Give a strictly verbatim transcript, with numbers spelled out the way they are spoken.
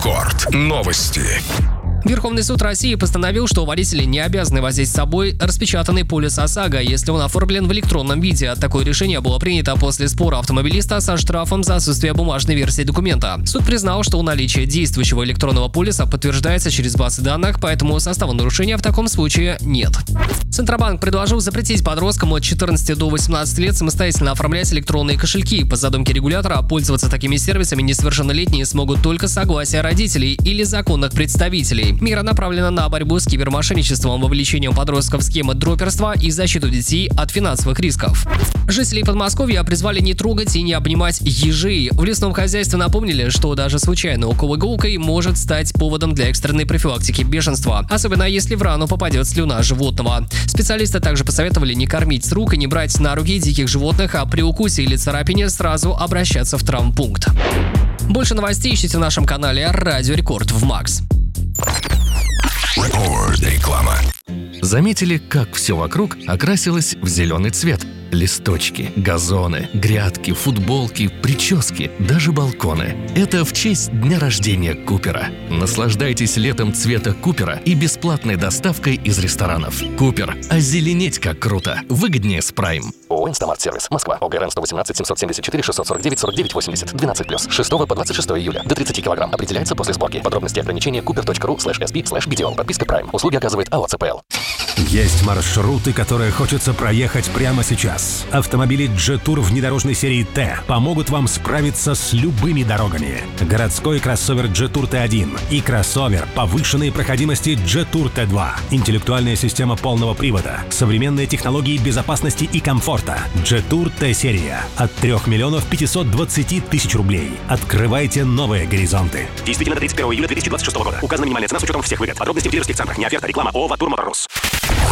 Рекорд. Новости. Верховный суд России постановил, что водители не обязаны возить с собой распечатанный полис ОСАГО, если он оформлен в электронном виде. Такое решение было принято после спора автомобилиста со штрафом за отсутствие бумажной версии документа. Суд признал, что наличие действующего электронного полиса подтверждается через базы данных, поэтому состава нарушения в таком случае нет. Центробанк предложил запретить подросткам от четырнадцати до восемнадцати лет самостоятельно оформлять электронные кошельки. По задумке регулятора, пользоваться такими сервисами несовершеннолетние смогут только с согласия родителей или законных представителей. Мера направлена на борьбу с кибермошенничеством, вовлечением подростков в схемы дроперства и защиту детей от финансовых рисков. Жителей Подмосковья призвали не трогать и не обнимать ежей. В лесном хозяйстве напомнили, что даже случайный укол иголкой может стать поводом для экстренной профилактики бешенства, особенно если в рану попадет слюна животного. Специалисты также посоветовали не кормить с рук и не брать на руки диких животных, а при укусе или царапине сразу обращаться в травмпункт. Больше новостей ищите в нашем канале Радио Рекорд в Макс. Реклама. Заметили, как все вокруг окрасилось в зеленый цвет? Листочки, газоны, грядки, футболки, прически, даже балконы. Это в честь дня рождения Купера. Наслаждайтесь летом цвета Купера и бесплатной доставкой из ресторанов. Купер. Озеленеть как круто. Выгоднее с Прайм. ООО «Инстамарт-сервис». Москва. ОГРН сто восемнадцать семьсот семьдесят четыре шестьсот сорок девять сорок девять восемьдесят. двенадцать плюс. шестого по двадцать шестое июля. До тридцати килограмм. Определяется после сборки. Подробности и ограничения купер.ру слэш эсби слэш битио. Подписка Прайм. Услуги оказывает АО ЦПЛ. Есть маршруты, которые хочется проехать прямо сейчас. Автомобили Jetour внедорожной серии Т помогут вам справиться с любыми дорогами. Городской кроссовер Jetour Т один и кроссовер повышенной проходимости Jetour Т два. Интеллектуальная система полного привода, современные технологии безопасности и комфорта. Jetour Т-серия от трёх миллионов пятисот двадцати тысяч рублей. Открывайте новые горизонты. Действительно до тридцать первого июля две тысячи двадцать шестого года. Указана минимальная цена с учетом всех выгод. Подробности в дилерских центрах. Не оферта, реклама. ООО «Ватур Моторс».